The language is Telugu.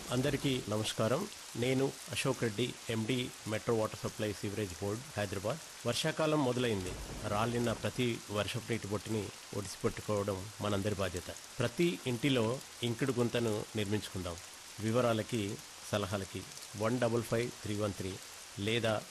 అందరికీ నమస్కారం. నేను అశోక్ రెడ్డి, ఎండి, metro water supply sewerage board, Hyderabad. వర్షాకాలం మొదలైంది. రాలిన ప్రతి వర్షపు నీటి బొట్టుని ఒడిసిపెట్టుకోవడం మనందరి బాధ్యత. ప్రతి ఇంటిలో ఇంకుడు గుంతను నిర్మించుకుందాం. వివరాలకి, సలహాలకి 155313 లేదా